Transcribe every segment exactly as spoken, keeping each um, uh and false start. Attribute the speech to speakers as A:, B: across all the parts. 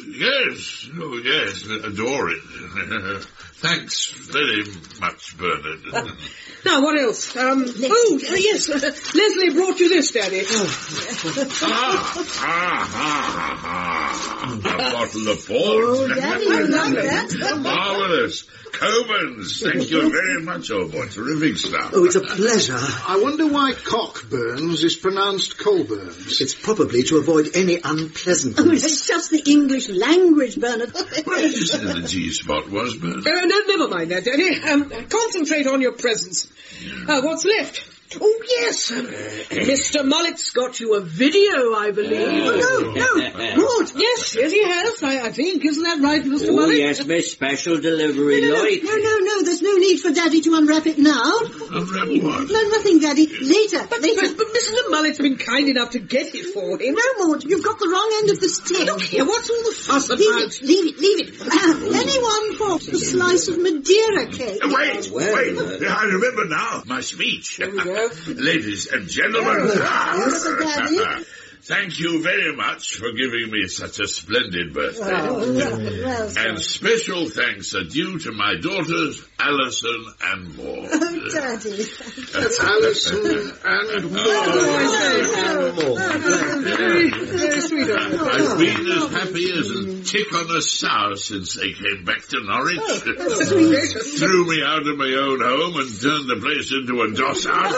A: yes, oh yes, adore it. Thanks very much, Bernard.
B: Uh, now, what else? Um, oh, uh, yes, uh, Leslie brought you this, Daddy.
A: ah, ah, ah, ah, a bottle of port.
C: Oh, Daddy, you like that?
A: Marvellous. Coburn's, thank you very much, old boy. Terrific stuff.
D: Oh, it's a pleasure.
E: I wonder why Cockburns is pronounced Colburns.
D: It's probably to avoid any unpleasantness.
C: Oh, it's just the English language, Bernard.
A: Where did you say the G-spot was, Bernard?
B: Uh, no, never mind that, Daddy. Um, concentrate on your presents. Uh, what's left? Oh, yes. Mister Mullet's got you a video, I believe.
C: Oh, no, no.
B: Good. Yes, yes, he has, I, I think. Isn't that right, Mister
F: Oh,
B: Mullet?
F: yes, Miss Special Delivery,
C: No, no,
F: like.
C: no, no, no, there's no need for Daddy to unwrap it now.
A: Unwrap what?
C: No, nothing, Daddy. Later,
B: But,
C: later.
B: but, but Mister Mullet's been kind enough to get it for him.
C: No, Maud, you've got the wrong end of the stick.
B: Look here, what's all the fuss
C: Leave
B: about?
C: it, leave it, leave it. Uh, anyone for a slice of Madeira cake?
A: Wait,
F: Well,
A: wait,
F: uh,
A: I remember now, my speech.
B: Here we go.
A: Ladies and gentlemen,
C: Yes, Daddy.
A: thank you very much for giving me such a splendid birthday.
C: Oh, well, well, sir.
A: And special thanks are due to my daughters, Alison and Maud.
C: Oh, Daddy.
E: Alison and Maud.
B: Very, very sweet of you.
A: I've been as happy as a tick on a sow since they came back to Norwich. Threw me out of my own home and turned the place into a doss house.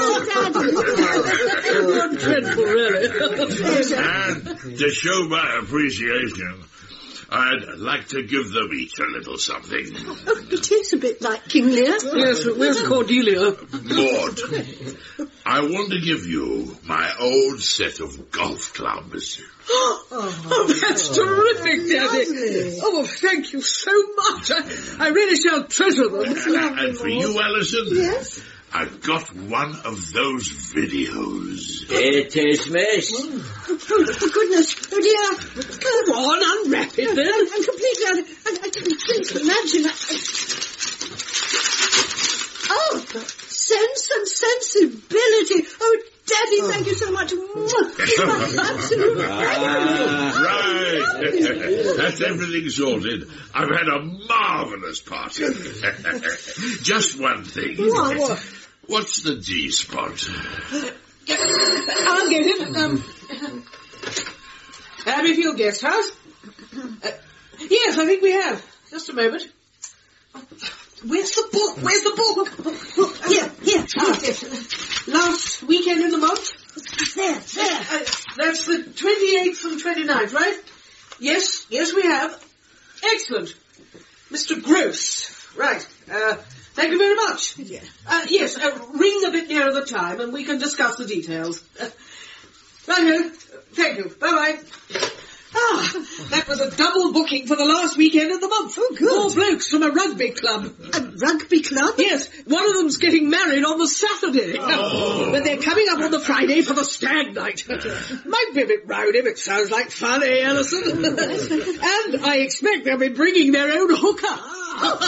B: Oh, dreadful, really.
A: And to show my appreciation, I'd like to give them each a little something.
C: Oh, it is a bit like King Lear.
B: Yes, where's Cordelia?
A: Maud, I want to give you my old set of golf clubs.
B: Oh, that's terrific, Daddy. Oh, thank you so much. I, I really shall treasure them.
A: And for you, Alison,
C: Yes?
A: I've got one of those videos.
F: It is, Miss.
C: Oh, for goodness. Oh, dear.
B: Go on, unwrap it
C: I'm,
B: then.
C: I'm completely out of... I, I can't imagine. I, I... Oh, sense and sensibility. Oh, Daddy, thank you so much. It's my absolute
A: Right. That's everything sorted. I've had a marvellous party. Just one thing.
C: What, what?
A: What's the G-spot?
B: I'll get it. Um, Abbeyfield Guest House? Uh, yes, I think we have. Just a moment. Where's the book? Where's the book?
C: Here, here.
B: Ah, yes. Last weekend in the month?
C: There, there.
B: Uh, that's the twenty-eighth and twenty-ninth, right? Yes, yes we have. Excellent. Mister Gross. Right. Uh, thank you very much.
C: Yeah.
B: Uh, yes, uh, ring a bit nearer the time and we can discuss the details. Uh, righto. Thank you. Bye-bye. Ah, that was a double booking for the last weekend of the month.
C: Oh, good.
B: Four blokes from a rugby club.
C: A rugby club?
B: Yes, one of them's getting married on the Saturday.
A: Oh.
B: But they're coming up on the Friday for the stag night. Might be a bit rowdy, but sounds like fun, eh, Alison? And I expect they'll be bringing their own hooker.